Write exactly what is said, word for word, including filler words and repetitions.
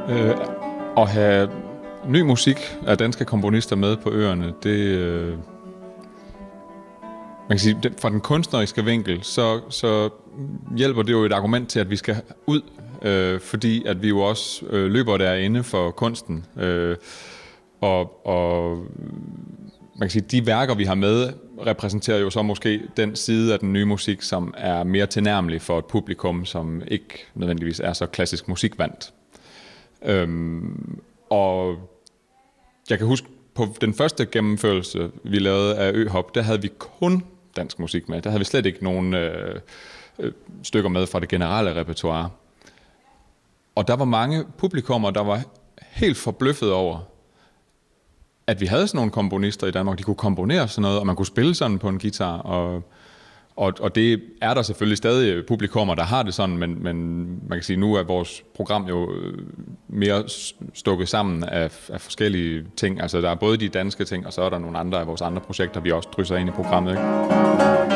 Øh, at have ny musik af danske komponister med på øerne, det... Øh, man kan sige, det, fra den kunstneriske vinkel, så, så hjælper det jo et argument til, at vi skal ud, øh, fordi at vi jo også øh, løber derinde for kunsten. Øh, og, og man kan sige, de værker, vi har med, repræsenterer jo så måske den side af den nye musik, som er mere tilnærmelig for et publikum, som ikke nødvendigvis er så klassisk musikvandt. Øhm, og jeg kan huske, på den første gennemførelse, vi lavede af Øhop, der havde vi kun dansk musik med. Der havde vi slet ikke nogen øh, øh, stykker med fra det generelle repertoire. Og der var mange publikummer, der var helt forbløffet over, at vi havde sådan nogle komponister i Danmark. De kunne komponere sådan noget, og man kunne spille sådan på en guitar. Og, og, og det er der selvfølgelig stadig publikummer, der har det sådan, men, men man kan sige, nu er vores program jo mere stukket sammen af, af forskellige ting. Altså der er både de danske ting, og så er der nogle andre af vores andre projekter, vi også drysser ind i programmet, ikke?